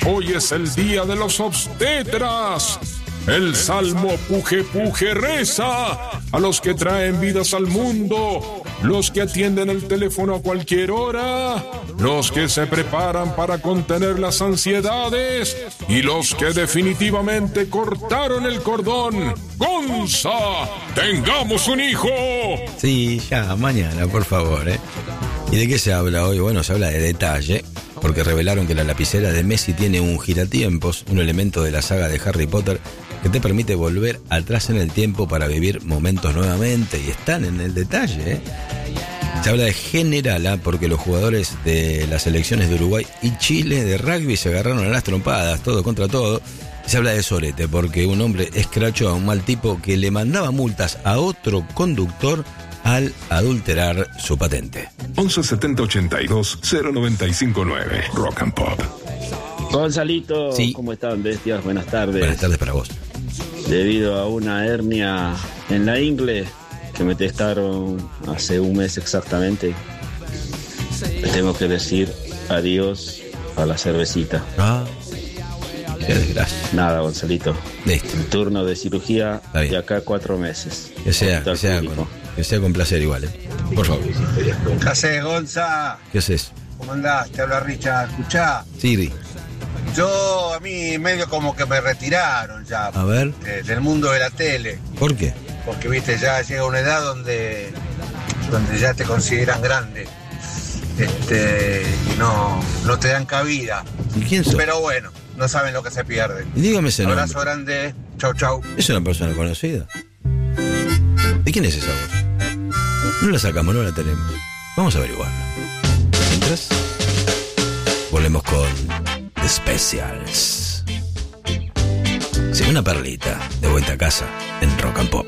Hoy es el día de los obstetras. El salmo puje puje reza a los que traen vidas al mundo, los que atienden el teléfono a cualquier hora, los que se preparan para contener las ansiedades y los que definitivamente cortaron el cordón. ¡Gonza! ¡Tengamos un hijo! Sí, ya, mañana, por favor, ¿eh? ¿Y de qué se habla hoy? Bueno, se habla de detalle, porque revelaron que la lapicera de Messi tiene un giratiempos, un elemento de la saga de Harry Potter que te permite volver atrás en el tiempo para vivir momentos nuevamente, y están en el detalle, ¿eh? Se habla de Generala porque los jugadores de las selecciones de Uruguay y Chile de rugby se agarraron a las trompadas, todo contra todo. Se habla de Sorete porque un hombre escrachó a un mal tipo que le mandaba multas a otro conductor al adulterar su patente. 11 70 82 0959 Rock and Pop. Gonzalito, sí. ¿Cómo están? Bestias, buenas tardes. Buenas tardes para vos. Debido a una hernia en la ingle que me testaron hace un mes exactamente, tengo que decir adiós a la cervecita. Qué desgracia. Nada, Gonzalito. Listo. El turno de cirugía de acá 4 meses. Que sea con placer igual, ¿eh? Por favor. ¿Qué haces, Gonza? ¿Qué haces? ¿Cómo andás? Te habla Richard. Escuchá. Siri. Yo, a mí, medio como que me retiraron ya. A ver. Del mundo de la tele. ¿Por qué? Porque, viste, ya llega una edad donde ya te consideran grande. Y no te dan cabida. ¿Y quién sos? Pero bueno, no saben lo que se pierde. Y dígame ese nombre. Abrazo grande. Chau, chau. ¿Es una persona conocida? ¿De quién es esa voz? No la sacamos, no la tenemos. Vamos a averiguarla. Mientras, volvemos con The Specials. Sí, una perlita de vuelta a casa en Rock and Pop.